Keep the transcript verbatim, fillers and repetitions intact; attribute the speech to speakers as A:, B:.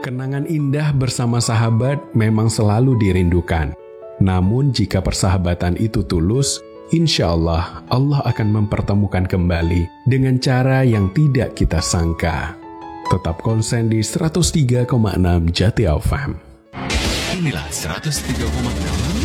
A: Kenangan indah bersama sahabat memang selalu dirindukan. Namun jika persahabatan itu tulus, insya Allah Allah akan mempertemukan kembali dengan cara yang tidak kita sangka. Tetap konsen di seratus tiga koma enam Jati F M.
B: Inilah seratus tiga koma enam